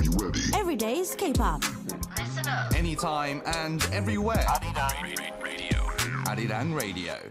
Every day's K-pop. Listen up. Anytime and everywhere. Arirang Radio. Arirang Radio.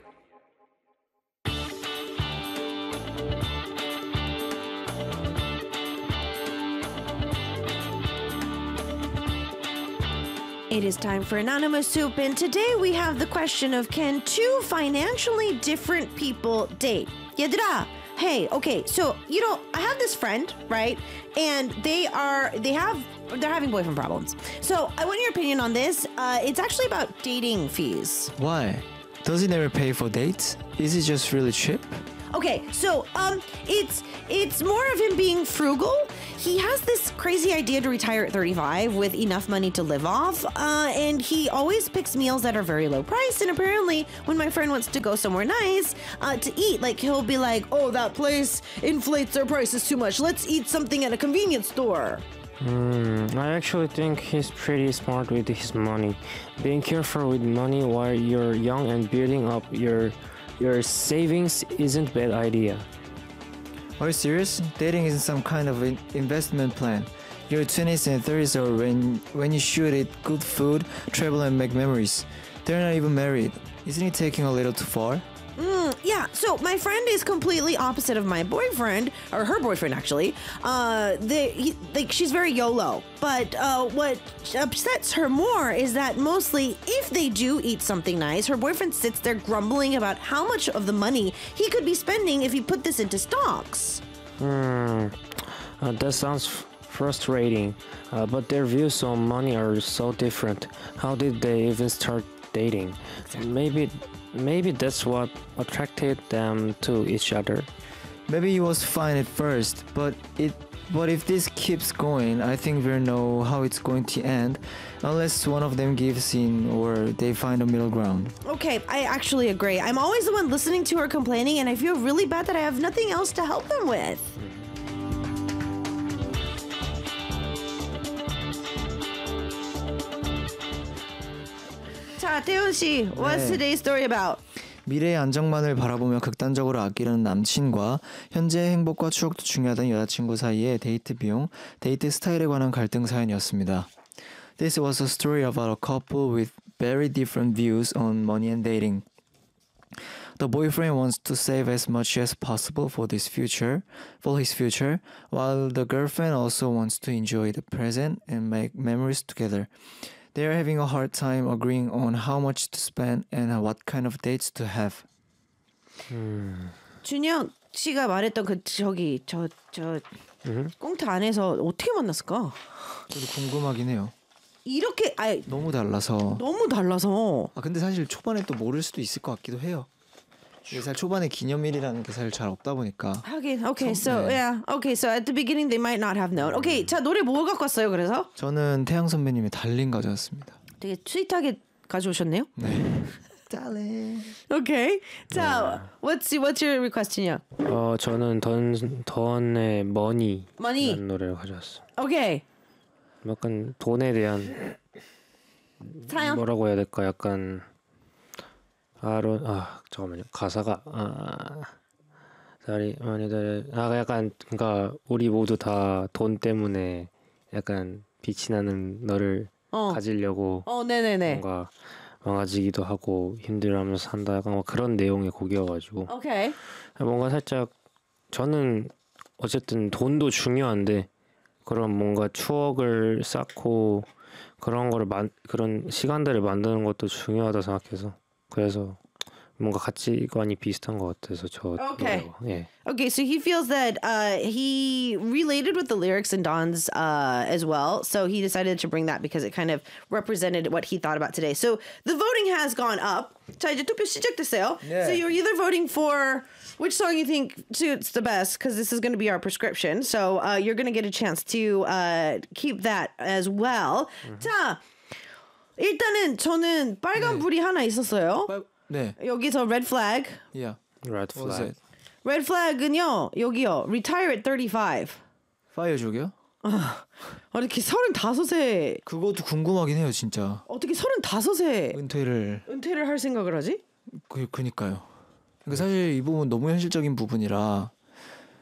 It is time for Anonymous Soup, and today we have the question of, can two financially different people date? 얘들아, hey, okay, so, I have this friend, right? And they're having boyfriend problems. So I want your opinion on this. It's actually about dating fees. Why? Does he never pay for dates? Is he just really cheap? Okay, so it's more of him being frugal. He has this crazy idea to retire at 35 with enough money to live off, and he always picks meals that are very low price. And apparently, when my friend wants to go somewhere nice to eat, like he'll be like, "Oh, that place inflates their prices too much. Let's eat something at a convenience store." I actually think he's pretty smart with his money. Being careful with money while you're young and building up your savings isn't a bad idea. Are you serious? Dating isn't some kind of investment plan. Your 20s and 30s are when you should eat good food, travel and make memories. They're not even married. Isn't he taking a little too far? Yeah, so my friend is completely opposite of my boyfriend, or her boyfriend actually. She's very YOLO. But what upsets her more is that mostly if they do eat something nice, her boyfriend sits there grumbling about how much of the money he could be spending if he put this into stocks. That sounds frustrating, but their views on money are so different. How did they even start dating? Maybe that's what attracted them to each other. Maybe he was fine at first, but if this keeps going, I think we'll know how it's going to end, unless one of them gives in or they find a middle ground. Okay, I actually agree. I'm always the one listening to her complaining, and I feel really bad that I have nothing else to help them with. 자, 태훈 씨, what's today's story about? 미래의 안정만을 바라보며 극단적으로 아끼려는 남친과 현재의 행복과 추억도 중요하다는 여자친구 사이의 데이트 비용, 데이트 스타일에 관한 갈등 사연이었습니다. This was a story about a couple with very different views on money and dating. The boyfriend wants to save as much as possible for his future, while the girlfriend also wants to enjoy the present and make memories together. They are having a hard time agreeing on how much to spend and what kind of dates to have. 준혁 씨가 말했던 꽁트 안에서 어떻게 만났을까? 저도 궁금하긴 해요. 이렇게 너무 달라서. 근데 사실 초반에 또 모를 수도 있을 것 같기도 해요. 사실 초반에 기념일이라는 게 사실 잘 없다 보니까. 하긴, okay, so at the beginning they might not have known. Okay, 자 노래 뭐 갖고 왔어요? 그래서 저는 태양 선배님의 달링 가져왔습니다. 되게 스윗하게 가져오셨네요. 네. 달링. Okay, 자 what's your request, 준혁? 저는 던의 Money라는 노래를 가져왔어요. Okay. 약간 돈에 대한 사연? 뭐라고 해야 될까? 약간 잠깐만요. 가사가 약간 그러니까 우리 모두 다 돈 때문에 약간 빛이 나는 너를 가지려고 네네네. 뭔가 망가지기도 하고 힘들어하면서 산다. 약간 그런 내용의 곡이어가지고. Okay. 뭔가 살짝 저는 어쨌든 돈도 중요한데 그런 뭔가 추억을 쌓고 그런 거를 그런 시간들을 만드는 것도 중요하다 생각해서. 그래서 뭔가 가치관이 비슷한 것 같아서 저 Okay. 노래가. 예. Okay, so he feels that he related with the lyrics in Don's as well, so he decided to bring that because it kind of represented what he thought about today. So the voting has gone up. 자, 이제 투표 시작됐어요. Yeah. So you're either voting for which song you think suits the best, because this is going to be our prescription. So you're going to get a chance to keep that as well. 자, 일단은 저는 빨간 불이 하나 있었어요. 네. 여기서 red flag. Yeah. Red What was flag. it? red flag은요. 여기요. retire at 35. 파이어족이요? 이렇게 35세. 그것도 궁금하긴 해요, 진짜. 어떻게 35세 은퇴를 할 생각을 하지? 그니까요. 그러니까 사실 이 부분 너무 현실적인 부분이라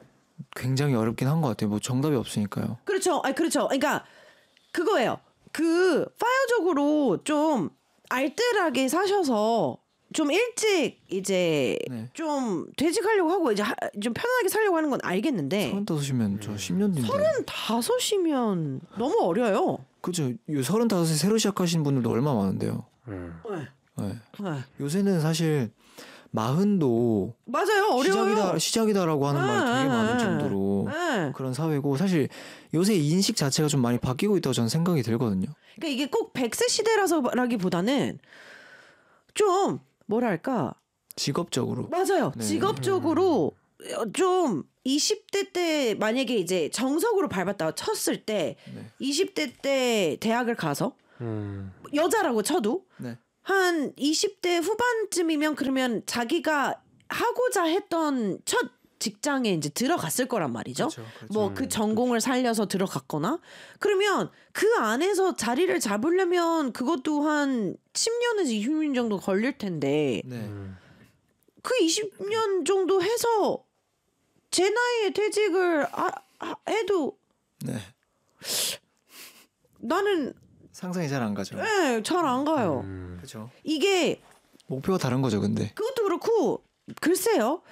굉장히 어렵긴 한 것 같아요. 뭐 정답이 없으니까요. 그렇죠. 그렇죠. 그러니까 그거예요. 그 파이어족으로 좀 알뜰하게 사셔서 좀 일찍 이제 네. 좀 퇴직하려고 하고 이제 좀 편안하게 살려고 하는 건 알겠는데 35이면 저 10년 뒤인데. 35이면 너무 어려요. 그죠. 35에 새로 시작하신 분들도 얼마 많은데요. 네. 네. 네. 요새는 사실 40도 맞아요. 어려워요. 시작이다라고 하는 말이 되게 많을 정도로 네. 그런 사회고 사실 요새 인식 자체가 좀 많이 바뀌고 있다고 저는 생각이 들거든요. 그러니까 이게 꼭 100세 시대라서라기보다는 좀 뭐랄까 직업적으로. 맞아요. 네. 직업적으로 좀 20대 때 만약에 이제 정석으로 밟았다 쳤을 때 네. 20대 때 대학을 가서 여자라고 쳐도 네. 한 20대 후반쯤이면 그러면 자기가 하고자 했던 첫 직장에 이제 들어갔을 거란 말이죠. 그렇죠, 그렇죠. 뭐 그 전공을 살려서 들어갔거나 그러면 그 안에서 자리를 잡으려면 그것도 한 10년에서 20년 정도 걸릴 텐데 네. 그 20년 정도 해서 제 나이에 퇴직을 해도 네. 나는 상상이 잘 안 가죠. 잘 안 가요. 그렇죠. 이게 목표가 다른 거죠, 근데. 그것도 그렇고 글쎄요.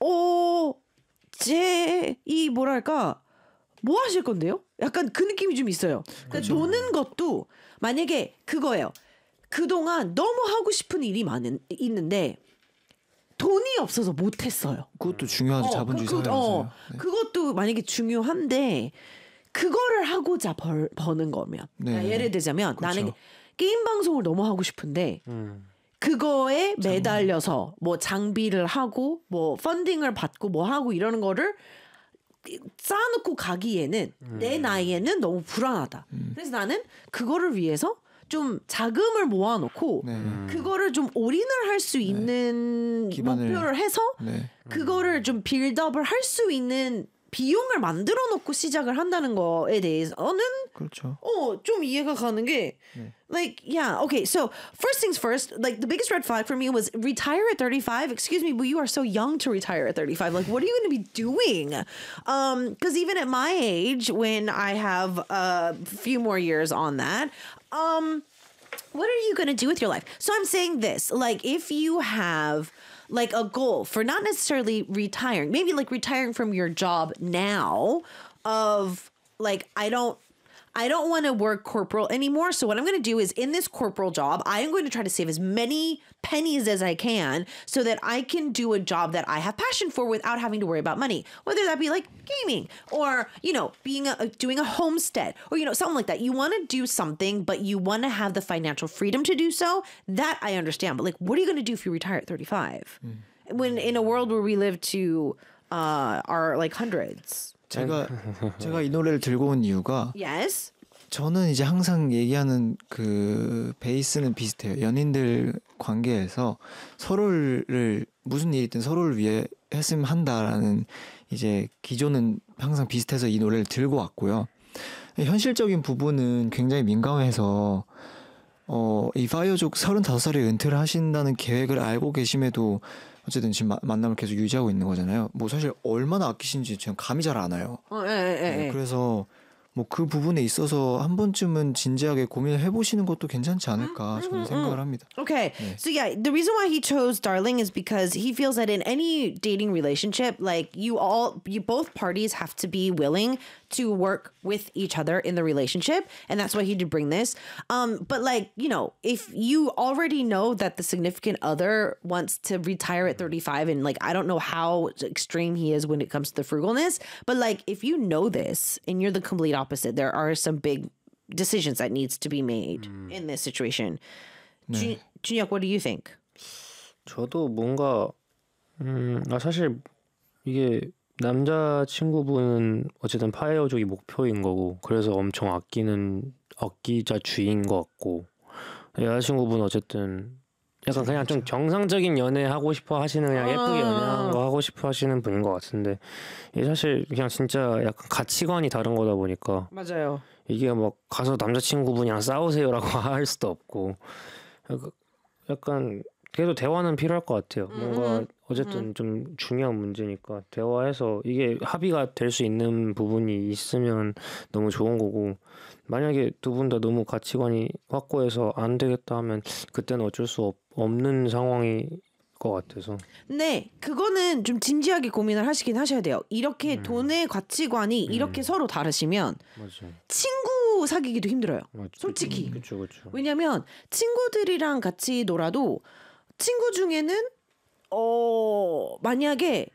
제 이 뭐랄까 뭐 하실 건데요? 약간 그 느낌이 좀 있어요. 그러니까 노는 것도 만약에 그거예요. 그동안 너무 하고 싶은 일이 있는데 돈이 없어서 못했어요. 그것도 중요하죠. 자본주의 사회에서요. 네. 그것도 만약에 중요한데 그거를 하고자 버는 거면 네. 그러니까 예를 들자면 그렇죠. 나는 게임 방송을 너무 하고 싶은데 그거에 매달려서 뭐 장비를 하고 뭐 펀딩을 받고 뭐 하고 이러는 거를 쌓아놓고 가기에는 내 나이에는 너무 불안하다. 그래서 나는 그거를 위해서 좀 자금을 모아놓고 네. 그거를 좀 올인을 할 수 있는 목표를 해서 네. 그거를 좀 빌드업을 할 수 있는 비용을 만들어 놓고 시작을 한다는 거에 대해서는 그렇죠. 좀 이해가 가는 게 like yeah okay so first things first like the biggest red flag for me was retire at 35 excuse me but you are so young to retire at 35 like what are you going to be doing because even at my age when I have a few more years on that what are you going to do with your life? So I'm saying this, like if you have like a goal for not necessarily retiring, maybe like retiring from your job now of like, I don't want to work corporal anymore. So what I'm going to do is in this corporal job, I am going to try to save as many pennies as I can so that I can do a job that I have passion for without having to worry about money, whether that be like gaming or, you know, doing a homestead or, you know, something like that. You want to do something, but you want to have the financial freedom to do so. That I understand. But like, what are you going to do if you retire at 35? When in a world where we live to our like hundreds. 제가 이 노래를 들고 온 이유가 Yes. 저는 이제 항상 얘기하는 그 베이스는 비슷해요. 연인들 관계에서 서로를 무슨 일이 있든 서로를 위해 했으면 한다라는 이제 기조는 항상 비슷해서 이 노래를 들고 왔고요. 현실적인 부분은 굉장히 민감해서 이 파이어족 35살에 은퇴를 하신다는 계획을 알고 계심에도 어쨌든 지금 만남을 계속 유지하고 있는 거잖아요. 뭐 사실 얼마나 아끼신지 저는 감이 잘 안 와요. 네, 그래서 뭐 그 부분에 있어서 한 번쯤은 진지하게 고민을 해보시는 것도 괜찮지 않을까 저는 생각을 합니다. Okay. So yeah, the reason why he chose Darling is because he feels that in any dating relationship, like you both parties have to be willing to work with each other in the relationship. And that's why he did bring this. But like, you know, if you already know that the significant other wants to retire at 35 and like, I don't know how extreme he is when it comes to the frugalness, but like, if you know this and you're the complete opposite, there are some big decisions that needs to be made in this situation. 네. 준혁, what do you think? 저도 뭔가 사실 이게 남자친구분은 어쨌든 파이어족이 목표인 거고 그래서 엄청 아끼자주의인 것 같고 여자친구분 어쨌든 약간 그냥 좀 정상적인 연애 하고 싶어 하시는 그냥 예쁘게 연애하는 거 하고 싶어 하시는 분인 것 같은데 이게 사실 그냥 진짜 약간 가치관이 다른 거다 보니까 맞아요. 이게 막 가서 남자친구분이랑 싸우세요라고 할 수도 없고 약간 그래도 대화는 필요할 것 같아요. 뭔가 어쨌든 좀 중요한 문제니까 대화해서 이게 합의가 될 수 있는 부분이 있으면 너무 좋은 거고 만약에 두 분 다 너무 가치관이 확고해서 안 되겠다 하면 그때는 어쩔 수 없는 상황이 것 같아서. 네, 그거는 좀 진지하게 고민을 하시긴 하셔야 돼요. 이렇게 돈의 가치관이 이렇게 서로 다르시면 맞아. 친구 사귀기도 힘들어요. 솔직히. 그렇죠. 왜냐면 친구들이랑 같이 놀아도 친구 중에는 만약에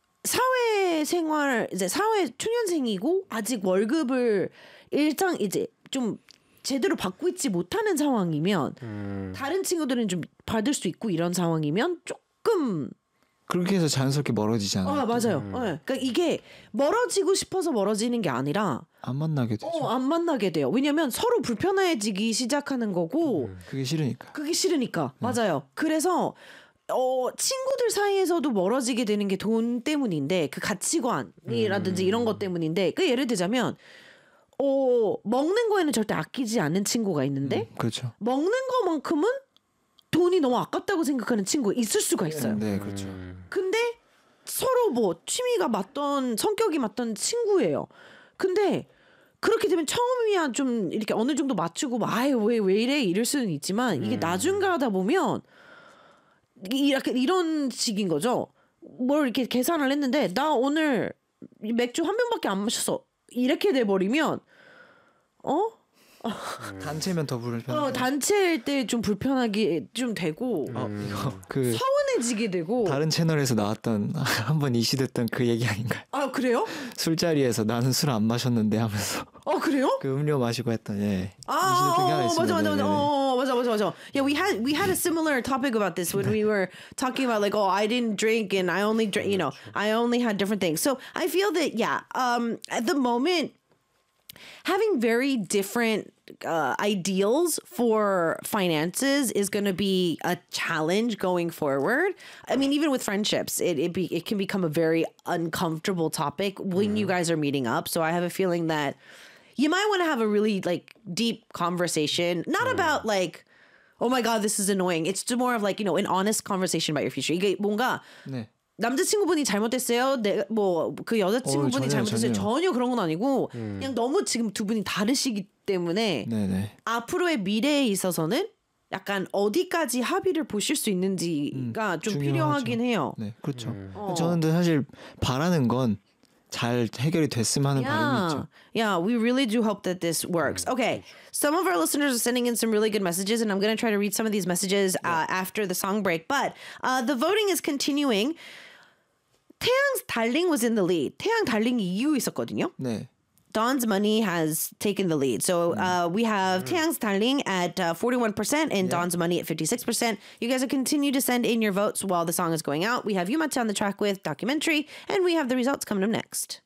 사회생활 이제 사회 초년생이고 아직 월급을 일정 이제 좀 제대로 받고 있지 못하는 상황이면 다른 친구들은 좀 받을 수 있고 이런 상황이면 조금 그렇게 해서 자연스럽게 멀어지잖아요. 맞아요. 네. 그러니까 이게 멀어지고 싶어서 멀어지는 게 아니라 안 만나게 되죠. 안 만나게 돼요. 왜냐면 서로 불편해지기 시작하는 거고 그게 싫으니까. 그게 싫으니까. 맞아요. 그래서 친구들 사이에서도 멀어지게 되는 게 돈 때문인데 그 가치관이라든지 이런 것 때문인데 그 예를 들자면 먹는 거에는 절대 아끼지 않는 친구가 있는데 그렇죠. 먹는 거만큼은 돈이 너무 아깝다고 생각하는 친구가 있을 수가 있어요. 네, 그렇죠. 근데 서로 뭐 취미가 맞던 성격이 맞던 친구예요. 근데 그렇게 되면 처음이야 좀 이렇게 어느 정도 맞추고 아유 왜 이래 이럴 수는 있지만 이게 나중 가다 보면 약간 이런 식인 거죠. 뭘 이렇게 계산을 했는데 나 오늘 맥주 한 병밖에 안 마셨어. 이렇게 돼 버리면 단체면 더 불편. 단체일 때 좀 불편하게 좀 되고 이거 그 서운해지게 되고 다른 채널에서 나왔던 한번 이슈됐던 그 얘기 아닌가요? 그래요? 술자리에서 나는 술 안 마셨는데 하면서 그래요? 그 음료 마시고 했던 이슈됐던 게 하나 있습니다. 맞아. Yeah, we had a similar topic about this when we were talking about like, I didn't drink and I only drink, I only had different things. So I feel that at the moment, having very different ideals for finances is going to be a challenge going forward. I mean, even with friendships, it can become a very uncomfortable topic when you guys are meeting up. So I have a feeling that you might want to have a really like deep conversation, not about like, oh my God, this is annoying. It's more of like, an honest conversation about your future. 이게 뭔가 네. 남자친구분이 잘못됐어요. 그 여자친구분이 잘못됐어요. 전혀 그런 건 아니고 그냥 너무 지금 두 분이 다르시기 때문에 네네. 앞으로의 미래에 있어서는 약간 어디까지 합의를 보실 수 있는지가 좀 중요하죠. 필요하긴 해요. 네, 그렇죠. 저는 근데 사실 바라는 건 잘 해결이 됐으면 하는 바람이 있죠. Yeah, we really do hope that this works. Okay, some of our listeners are sending in some really good messages, and I'm going to try to read some of these messages after the song break. But the voting is continuing. 태양's Darling was in the lead. 태양 달링이 이기고 있었거든요. 네. Don's Money has taken the lead. So we have 태양's Darling at 41% and Don's Money at 56%. You guys will continue to send in your votes while the song is going out. We have Yumachi on the track with Documentary, and we have the results coming up next.